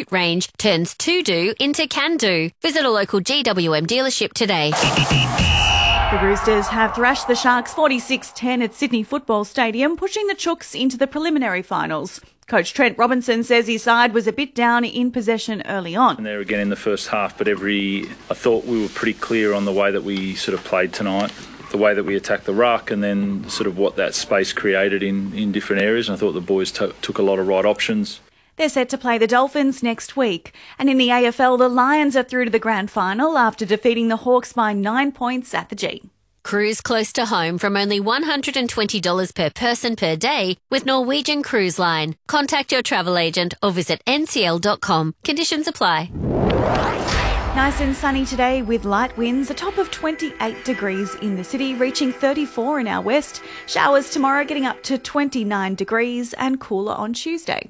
ute range turns to-do into can-do. Visit a local GWM dealership today. The Roosters have thrashed the Sharks 46-10 at Sydney Football Stadium, pushing the Chooks into the preliminary finals. Coach Trent Robinson says his side was a bit down in possession early on. And there again in the first half, but I thought we were pretty clear on the way that we sort of played tonight, the way that we attacked the ruck, and then sort of what that space created in different areas. And I thought the boys took a lot of right options. They're set to play the Dolphins next week. And in the AFL, the Lions are through to the grand final after defeating the Hawks by 9 points at the G. Cruise close to home from only $120 per person per day with Norwegian Cruise Line. Contact your travel agent or visit ncl.com. Conditions apply. Nice and sunny today with light winds, a top of 28 degrees in the city, reaching 34 in our west. Showers tomorrow getting up to 29 degrees and cooler on Tuesday.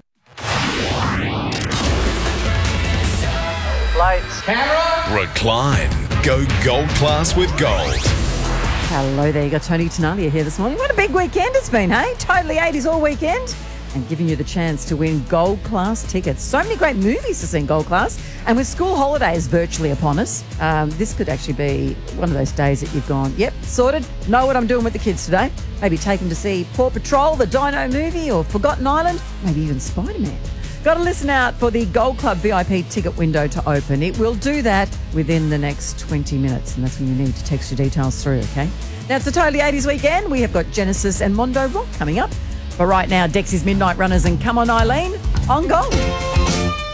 Lights, camera, recline. Go gold class with gold. Hello there, you got Tony Tenalia here this morning. What a big weekend it's been, hey? Totally 80s all weekend. And giving you the chance to win gold class tickets. So many great movies to see in gold class. And with school holidays virtually upon us, this could actually be one of those days that you've gone, yep, sorted, know what I'm doing with the kids today. Maybe take them to see Paw Patrol, the Dino movie, or Forgotten Island, maybe even Spider-Man. Got to listen out for the Gold Club VIP ticket window to open. It will do that within the next 20 minutes, and that's when you need to text your details through, okay? Now, it's the Totally 80s weekend. We have got Genesis and Mondo Rock coming up. But right now, Dexy's Midnight Runners and Come On Eileen on Gold.